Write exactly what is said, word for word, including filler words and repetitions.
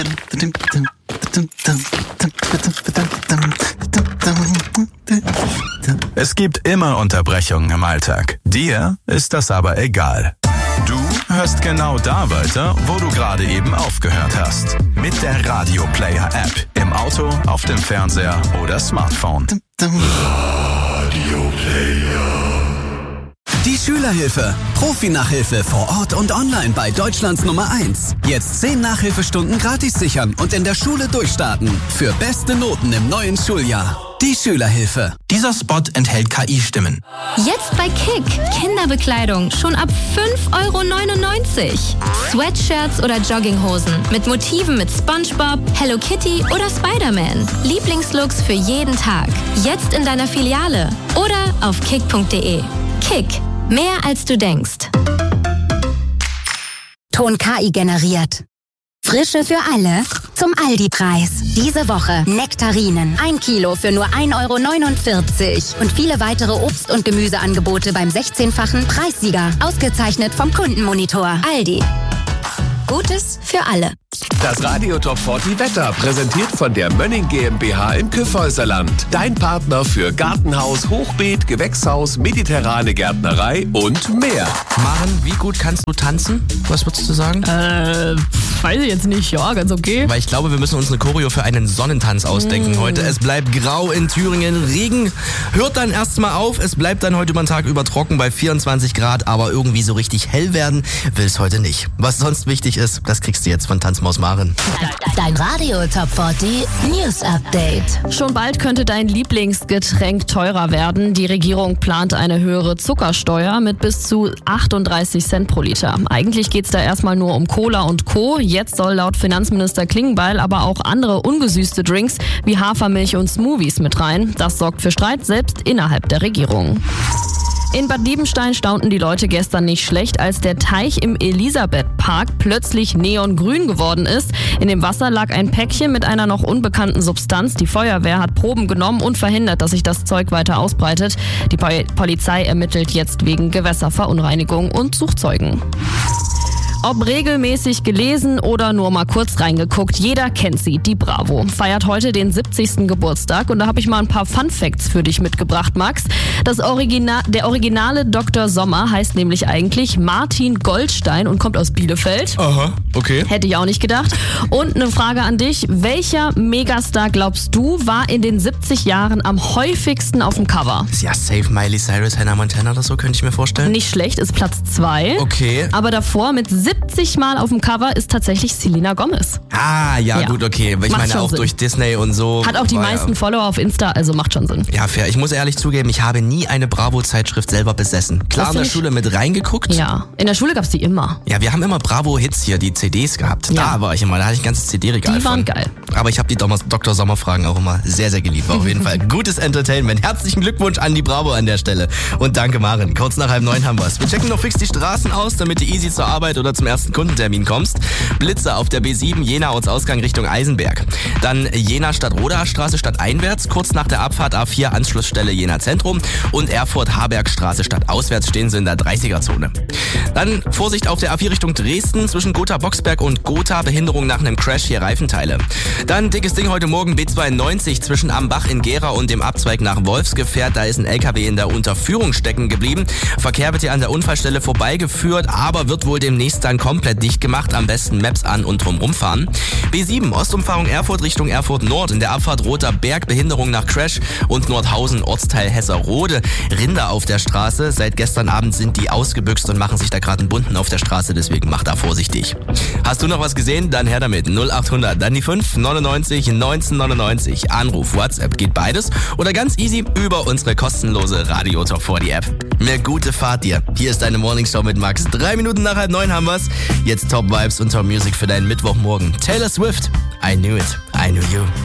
Es gibt immer Unterbrechungen im Alltag. Dir ist das aber egal. Du hörst genau da weiter, wo du gerade eben aufgehört hast. Mit der Radio Player App. Im Auto, auf dem Fernseher oder Smartphone. Radio Player. Die Schülerhilfe. Profi-Nachhilfe vor Ort und online bei Deutschlands Nummer eins. Jetzt zehn Nachhilfestunden gratis sichern und in der Schule durchstarten. Für beste Noten im neuen Schuljahr. Die Schülerhilfe. Dieser Spot enthält K I-Stimmen. Jetzt bei Kick. Kinderbekleidung schon ab fünf Euro neunundneunzig. Sweatshirts oder Jogginghosen mit Motiven mit SpongeBob, Hello Kitty oder Spider-Man. Lieblingslooks für jeden Tag. Jetzt in deiner Filiale oder auf kick punkt de. Kick. Mehr als du denkst. Ton K I generiert. Frische für alle zum Aldi-Preis. Diese Woche Nektarinen. Ein Kilo für nur ein Euro neunundvierzig. Und viele weitere Obst- und Gemüseangebote beim sechzehnfachen Preissieger. Ausgezeichnet vom Kundenmonitor. Aldi. Gutes für alle. Das Radio Top vierzig Wetter, präsentiert von der Mönning GmbH im Kyffhäuserland. Dein Partner für Gartenhaus, Hochbeet, Gewächshaus, mediterrane Gärtnerei und mehr. Maren, wie gut kannst du tanzen? Was würdest du sagen? Äh, weiß ich jetzt nicht. Ja, ganz okay. Weil ich glaube, wir müssen uns eine Choreo für einen Sonnentanz ausdenken mm. heute. Es bleibt grau in Thüringen. Regen hört dann erstmal auf. Es bleibt dann heute über den Tag über trocken bei vierundzwanzig Grad. Aber irgendwie so richtig hell werden will es heute nicht. Was sonst wichtig ist, das kriegst du jetzt von Tanzmaus Maren. Dein Radio Top vierzig News Update. Schon bald könnte dein Lieblingsgetränk teurer werden. Die Regierung plant eine höhere Zuckersteuer mit bis zu achtunddreißig Cent pro Liter. Eigentlich geht es da erstmal nur um Cola und Co. Jetzt soll laut Finanzminister Klingbeil aber auch andere ungesüßte Drinks wie Hafermilch und Smoothies mit rein. Das sorgt für Streit selbst innerhalb der Regierung. In Bad Liebenstein staunten die Leute gestern nicht schlecht, als der Teich im Elisabethpark plötzlich neongrün geworden ist. In dem Wasser lag ein Päckchen mit einer noch unbekannten Substanz. Die Feuerwehr hat Proben genommen und verhindert, dass sich das Zeug weiter ausbreitet. Die Polizei ermittelt jetzt wegen Gewässerverunreinigung und sucht Zeugen. Ob regelmäßig gelesen oder nur mal kurz reingeguckt, jeder kennt sie, die Bravo. Feiert heute den siebzigsten Geburtstag und da habe ich mal ein paar Fun-Facts für dich mitgebracht, Max. Das Original, der originale Doktor Sommer heißt nämlich eigentlich Martin Goldstein und kommt aus Bielefeld. Aha, okay. Hätte ich auch nicht gedacht. Und eine Frage an dich, welcher Megastar glaubst du war in den siebzig Jahren am häufigsten auf dem Cover? Ja, safe Miley Cyrus, Hannah Montana oder so, könnte ich mir vorstellen. Nicht schlecht, ist Platz zwei. Okay. Aber davor mit siebzig Mal auf dem Cover ist tatsächlich Selena Gomez. Ah, ja, ja. gut, okay. Ich macht meine auch Sinn. durch Disney und so. Hat auch die war, meisten ja. Follower auf Insta, also macht schon Sinn. Ja, fair. Ich muss ehrlich zugeben, ich habe nie eine Bravo-Zeitschrift selber besessen. Klar in der Schule mit reingeguckt. Ja, in der Schule gab's die immer. Ja, wir haben immer Bravo-Hits hier, die C Ds gehabt. Ja. Da war ich immer, da hatte ich ein ganzes C D-Regal Die waren von. geil. Aber ich habe die Doktor Sommer-Fragen auch immer sehr, sehr geliebt. War auf jeden Fall gutes Entertainment. Herzlichen Glückwunsch an die Bravo an der Stelle. Und danke, Maren. Kurz nach halb neun haben wir's. Wir checken noch fix die Straßen aus, damit du easy zur Arbeit oder zum ersten Kundentermin kommst. Blitzer auf der B sieben, Jena Ortsausgang Richtung Eisenberg. Dann Jena Stadt-Rodacher-Straße stadteinwärts, kurz nach der Abfahrt A vier Anschlussstelle Jena Zentrum und Erfurt-Harbergstraße stadtauswärts stehen sie in der dreißiger-Zone. Dann Vorsicht auf der A vier Richtung Dresden, zwischen Gotha-Boxberg und Gotha, Behinderung nach einem Crash, hier Reifenteile. Dann dickes Ding heute Morgen B zweiundneunzig zwischen Ambach in Gera und dem Abzweig nach Wolfsgefährt, da ist ein L K W in der Unterführung stecken geblieben. Verkehr wird hier an der Unfallstelle vorbeigeführt, aber wird wohl demnächst dann komplett dicht gemacht, am besten Maps an und drumrum fahren. B sieben, Ostumfahrung Erfurt Richtung Erfurt Nord, in der Abfahrt Roter Berg, Behinderung nach Crash und Nordhausen, Ortsteil Hesserode. Rinder auf der Straße, seit gestern Abend sind die ausgebüxt und machen sich da gerade einen bunten auf der Straße, deswegen mach da vorsichtig. Hast du noch was gesehen? Dann her damit, null achthundert, dann die fünf neunundneunzig neunzehnhundertneunundneunzig. Anruf, WhatsApp, geht beides oder ganz easy über unsere kostenlose Radio Top vierzig App. Mehr gute Fahrt dir. Hier ist deine Morningshow mit Max. Drei Minuten nach halb neun haben wir's. Jetzt Top Vibes und Top Music für deinen Mittwochmorgen. Taylor Swift, I knew it, I knew you.